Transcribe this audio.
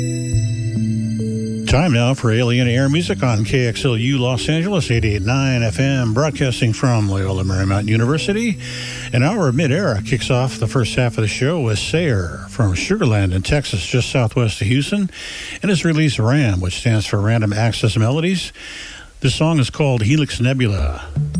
Time now for Alien Air Music on KXLU Los Angeles, 88.9 FM, broadcasting from Loyola Marymount University. An hour of mid-era kicks off the first half of the show with Sayer from Sugar Land in Texas, just southwest of Houston, and his release RAM, which stands for Random Access Melodies. This song is called Helix Nebula.